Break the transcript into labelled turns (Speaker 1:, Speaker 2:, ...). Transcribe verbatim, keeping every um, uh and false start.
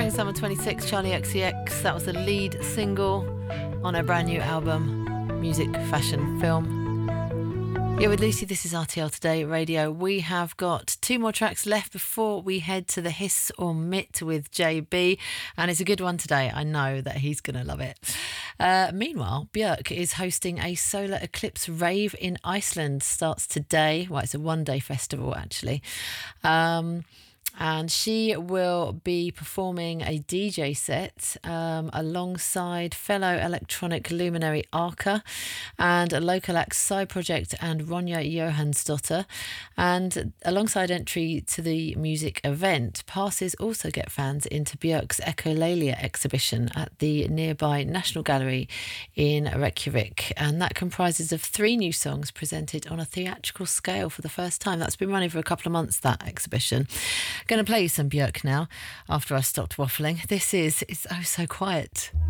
Speaker 1: Spring Summer twenty-six, Charlie X C X. That was the lead single on her brand new album, Music, Fashion, Film. Yeah, with Lucy, this is R T L Today Radio. We have got two more tracks left before we head to the Hiss or Mitt with J B, and it's a good one today. I know that he's going to love it. Uh, meanwhile, Björk is hosting a solar eclipse rave in Iceland. Starts today. Well, it's a one-day festival, actually. Um... And she will be performing a D J set um, alongside fellow electronic luminary Arca and a local act Psy Project and Ronja Johansdotter. And alongside entry to the music event, passes also get fans into Björk's Echolalia exhibition at the nearby National Gallery in Reykjavik. And that comprises of three new songs presented on a theatrical scale for the first time. That's been running for a couple of months, that exhibition. Going to play you some Björk now after I stopped waffling. This is It's Oh So Quiet.